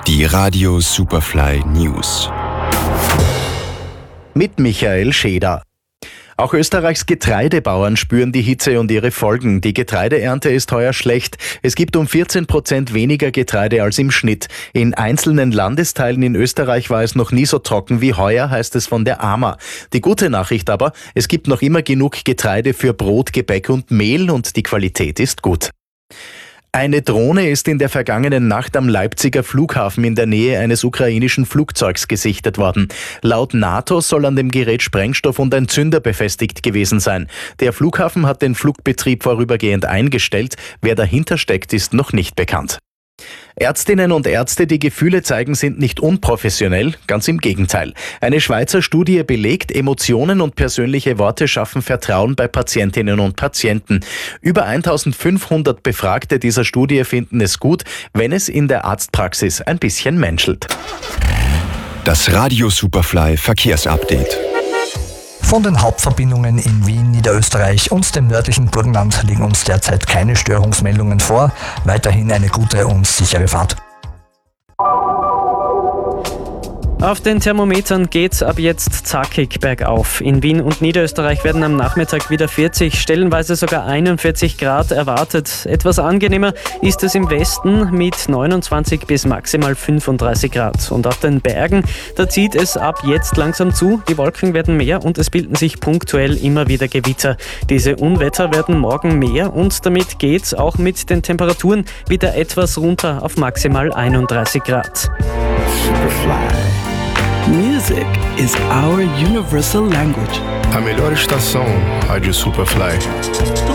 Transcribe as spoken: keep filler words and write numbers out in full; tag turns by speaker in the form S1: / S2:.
S1: Die Radio Superfly News.
S2: Mit Michael Scheder. Auch Österreichs Getreidebauern spüren die Hitze und ihre Folgen. Die Getreideernte ist heuer schlecht. Es gibt um vierzehn Prozent weniger Getreide als im Schnitt. In einzelnen Landesteilen in Österreich war es noch nie so trocken wie heuer, heißt es von der A M A. Die gute Nachricht aber, es gibt noch immer genug Getreide für Brot, Gebäck und Mehl und die Qualität ist gut. Eine Drohne ist in der vergangenen Nacht am Leipziger Flughafen in der Nähe eines ukrainischen Flugzeugs gesichtet worden. Laut NATO soll an dem Gerät Sprengstoff und ein Zünder befestigt gewesen sein. Der Flughafen hat den Flugbetrieb vorübergehend eingestellt. Wer dahinter steckt, ist noch nicht bekannt. Ärztinnen und Ärzte, die Gefühle zeigen, sind nicht unprofessionell, ganz im Gegenteil. Eine Schweizer Studie belegt, Emotionen und persönliche Worte schaffen Vertrauen bei Patientinnen und Patienten. Über eintausendfünfhundert Befragte dieser Studie finden es gut, wenn es in der Arztpraxis ein bisschen menschelt.
S1: Das Radio Superfly Verkehrsupdate.
S3: Von den Hauptverbindungen in Wien, Niederösterreich und dem nördlichen Burgenland liegen uns derzeit keine Störungsmeldungen vor. Weiterhin eine gute und sichere Fahrt.
S4: Auf den Thermometern geht's ab jetzt zackig bergauf. In Wien und Niederösterreich werden am Nachmittag wieder vierzig, stellenweise sogar einundvierzig Grad erwartet. Etwas angenehmer ist es im Westen mit neunundzwanzig bis maximal fünfunddreißig Grad. Und auf den Bergen, da zieht es ab jetzt langsam zu. Die Wolken werden mehr und es bilden sich punktuell immer wieder Gewitter. Diese Unwetter werden morgen mehr und damit geht's auch mit den Temperaturen wieder etwas runter auf maximal einunddreißig Grad.
S5: Superfly. Music is our universal language.
S6: A melhor estação, Rádio Superfly.